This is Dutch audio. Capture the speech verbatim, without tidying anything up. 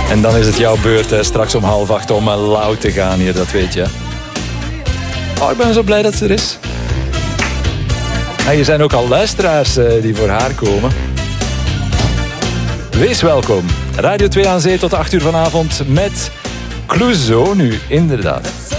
En dan is het jouw beurt, hè, straks om half acht om uh, Lau te gaan hier, dat weet je. Oh, ik ben zo blij dat ze er is. En er zijn ook al luisteraars uh, die voor haar komen. Wees welkom. Radio twee aan Zee tot acht uur vanavond met Clouseau nu, inderdaad.